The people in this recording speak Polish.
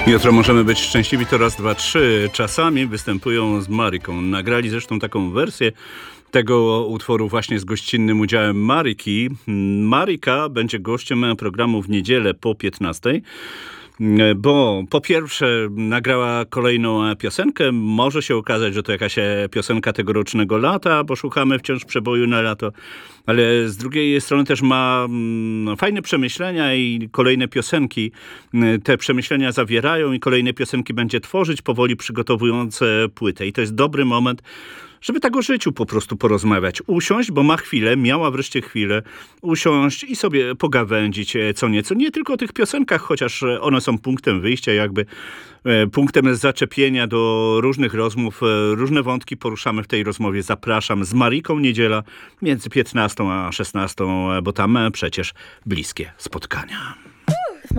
Jutro możemy być szczęśliwi, to raz, dwa, trzy. Czasami występują z Maryką. Nagrali zresztą taką wersję tego utworu właśnie z gościnnym udziałem Maryki. Maryka będzie gościem programu w niedzielę po 15:00. Bo po pierwsze nagrała kolejną piosenkę. Może się okazać, że to jakaś piosenka tegorocznego lata, bo szukamy wciąż przeboju na lato. Ale z drugiej strony też ma fajne przemyślenia i kolejne piosenki te przemyślenia zawierają i kolejne piosenki będzie tworzyć, powoli przygotowując płytę. I to jest dobry moment, żeby tak o życiu po prostu porozmawiać. Usiąść, bo ma chwilę, miała wreszcie chwilę, usiąść i sobie pogawędzić co nieco. Nie tylko o tych piosenkach, chociaż one są punktem wyjścia, jakby punktem zaczepienia do różnych rozmów. Różne wątki poruszamy w tej rozmowie. Zapraszam z Maryką niedziela między 15:00 a 16:00, bo tam przecież bliskie spotkania.